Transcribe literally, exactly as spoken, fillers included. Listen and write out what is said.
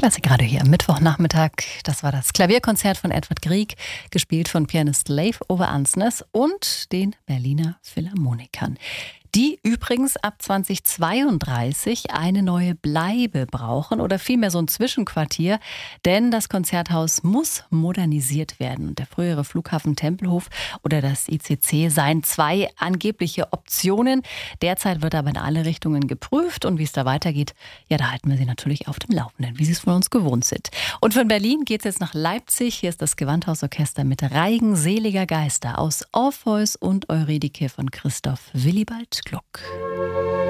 Klassikradio hier am Mittwochnachmittag. Das war das Klavierkonzert von Edvard Grieg, gespielt von Pianist Leif Ove Andsnes und den Berliner Philharmonikern. Die übrigens ab zweitausendzweiunddreißig eine neue Bleibe brauchen oder vielmehr so ein Zwischenquartier, denn das Konzerthaus muss modernisiert werden. Und der frühere Flughafen Tempelhof oder das I C C seien zwei angebliche Optionen. Derzeit wird aber in alle Richtungen geprüft und wie es da weitergeht, ja, da halten wir Sie natürlich auf dem Laufenden, wie Sie es von uns gewohnt sind. Und von Berlin geht es jetzt nach Leipzig. Hier ist das Gewandhausorchester mit Reigen seliger Geister aus Orpheus und Eurydike von Christoph Willibald Gluck.